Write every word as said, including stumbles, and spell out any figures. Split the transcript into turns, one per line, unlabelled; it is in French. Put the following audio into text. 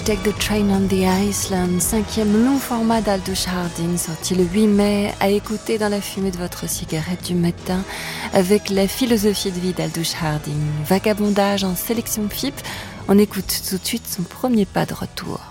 Take the Train on the Iceland, cinquième long format d'Aldous Harding, sorti le huit mai, à écouter dans la fumée de votre cigarette du matin, avec la philosophie de vie d'Aldous Harding. Vagabondage en sélection F I P, on écoute tout de suite son premier pas de retour.